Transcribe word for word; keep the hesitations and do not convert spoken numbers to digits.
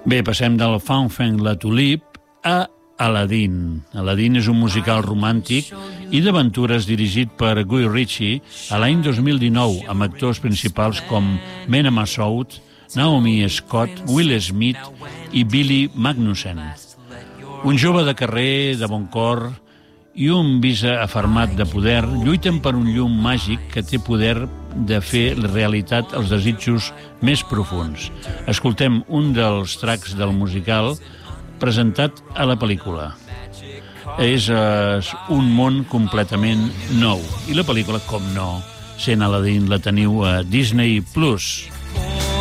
Bé, passem del Fanfan la Tulip a Aladdin. Aladdin és un musical romàntic i d'aventures dirigit per Guy Ritchie a l'any dos mil dinou, amb actors principals com Mena Massoud, Naomi Scott, Will Smith i Billy Magnussen. Un jove de carrer, de bon cor i un visa afermat de poder lluiten per un llum màgic que té poder de fer realitat els desitjos més profuns. Escoltem un dels tracks del musical presentat a la pel·lícula. És uh, un món completament nou. I la pel·lícula, com no, sent Aladdin, la teniu a Disney Plus.